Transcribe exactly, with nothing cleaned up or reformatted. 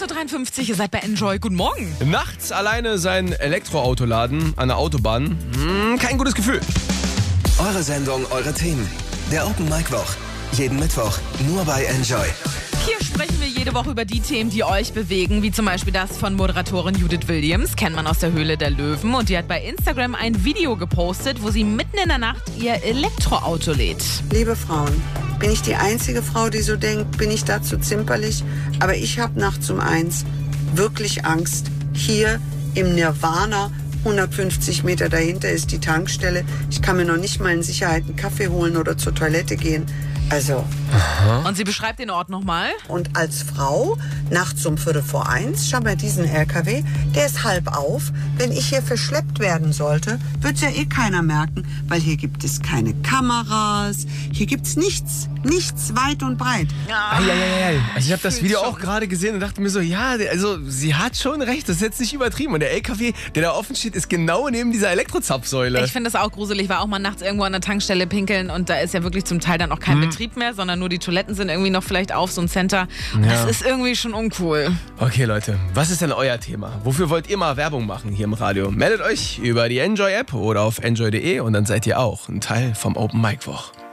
dreiundfünfzig Uhr, ihr seid bei Enjoy. Guten Morgen. Nachts alleine sein Elektroauto laden an der Autobahn. Hm, kein gutes Gefühl. Eure Sendung, eure Themen. Der Open Mic Woch. Jeden Mittwoch nur bei Enjoy. Hier sprechen wir jede Woche über die Themen, die euch bewegen, wie zum Beispiel das von Moderatorin Judith Williams, kennt man aus der Höhle der Löwen. Und die hat bei Instagram ein Video gepostet, wo sie mitten in der Nacht ihr Elektroauto lädt. Liebe Frauen, bin ich die einzige Frau, die so denkt, bin ich dazu zimperlich? Aber ich habe nachts um eins wirklich Angst. Hier im Nirvana, hundertfünfzig Meter dahinter ist die Tankstelle. Ich kann mir noch nicht mal in Sicherheit einen Kaffee holen oder zur Toilette gehen. Also. Und sie beschreibt den Ort nochmal. Und als Frau, nachts um Viertel vor eins, schau mal diesen L K W, der ist halb auf. Wenn ich hier verschleppt werden sollte, wird's ja eh keiner merken, weil hier gibt es keine Kameras, hier gibt's nichts, nichts weit und breit. Eieiei. Also ich habe das fühl's Video schon. auch gerade gesehen und dachte mir so, ja, also sie hat schon recht, das ist jetzt nicht übertrieben. Und der L K W, der da offen steht, ist genau neben dieser Elektrozapfsäule. Ich finde das auch gruselig, war auch mal nachts irgendwo an der Tankstelle pinkeln und da ist ja wirklich zum Teil dann auch kein Betrieb mehr, sondern nur die Toiletten sind irgendwie noch vielleicht auf, so ein Center. Ja. Das ist irgendwie schon uncool. Okay, Leute, was ist denn euer Thema? Wofür wollt ihr mal Werbung machen hier im Radio? Meldet euch über die Enjoy-App oder auf enjoy punkt de und dann seid ihr auch ein Teil vom Open Mic Woch.